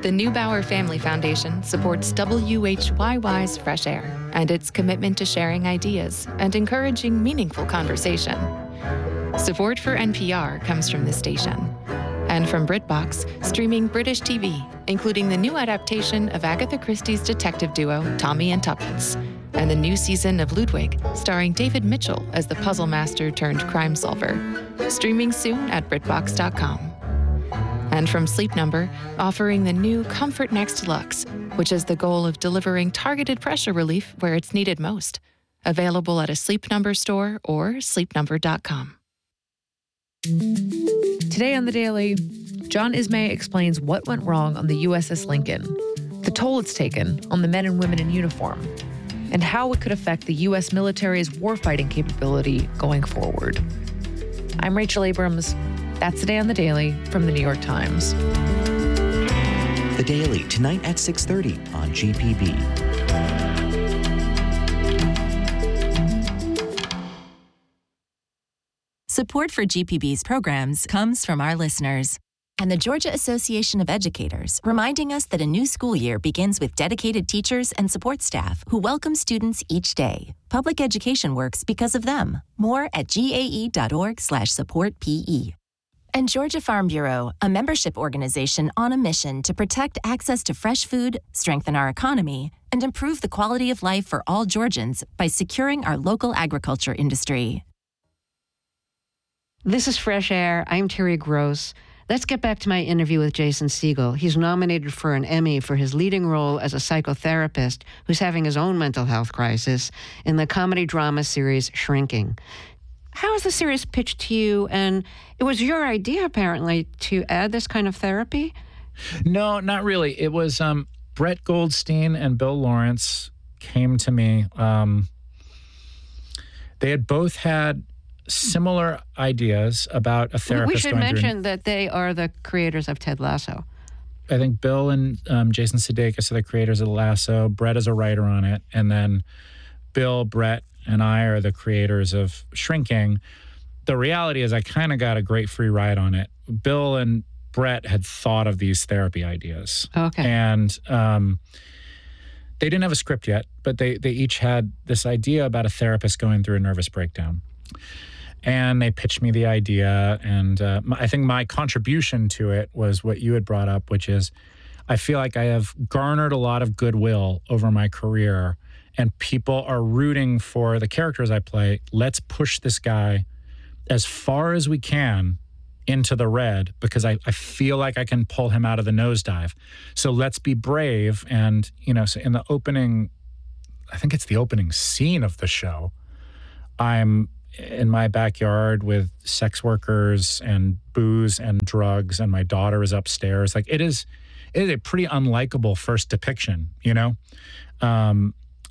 The Neubauer Family Foundation supports WHYY's Fresh Air and its commitment to sharing ideas and encouraging meaningful conversation. Support for NPR comes from the station and from BritBox, streaming British TV, including the new adaptation of Agatha Christie's detective duo Tommy and Tuppence, and the new season of Ludwig, starring David Mitchell as the puzzle master turned crime solver, streaming soon at BritBox.com. And from Sleep Number, offering the new Comfort Next Luxe, which has the goal of delivering targeted pressure relief where it's needed most. Available at a Sleep Number store or sleepnumber.com. Today on The Daily, John Ismay explains what went wrong on the USS Lincoln, the toll it's taken on the men and women in uniform, and how it could affect the U.S. military's warfighting capability going forward. I'm Rachel Abrams. That's Today on The Daily from The New York Times. The Daily, tonight at 6:30 on GPB. Support for GPB's programs comes from our listeners and the Georgia Association of Educators, reminding us that a new school year begins with dedicated teachers and support staff who welcome students each day. Public education works because of them. More at gae.org/supportpe. And Georgia Farm Bureau, a membership organization on a mission to protect access to fresh food, strengthen our economy, and improve the quality of life for all Georgians by securing our local agriculture industry. This is Fresh Air. I'm Terry Gross. Let's get back to my interview with Jason Segel. He's nominated for an Emmy for his leading role as a psychotherapist who's having his own mental health crisis in the comedy drama series Shrinking. How was the series pitched to you? And it was your idea, apparently, to add this kind of therapy? No, not really. It was Brett Goldstein and Bill Lawrence came to me. They had both had similar ideas about a therapist. We should mention that they are the creators of Ted Lasso. I think Bill and Jason Sudeikis are the creators of Lasso. Brett is a writer on it. And then Bill, Brett, and I are the creators of Shrinking. The reality is I kind of got a great free ride on it. Bill and Brett had thought of these therapy ideas. Okay. And they didn't have a script yet, but they each had this idea about a therapist going through a nervous breakdown. And they pitched me the idea, and I think my contribution to it was what you had brought up, which is I feel like I have garnered a lot of goodwill over my career, and people are rooting for the characters I play. Let's push this guy as far as we can into the red because I feel like I can pull him out of the nosedive. So let's be brave. And, so in the opening, I think it's the opening scene of the show, I'm in my backyard with sex workers and booze and drugs, and my daughter is upstairs. Like it is a pretty unlikable first depiction,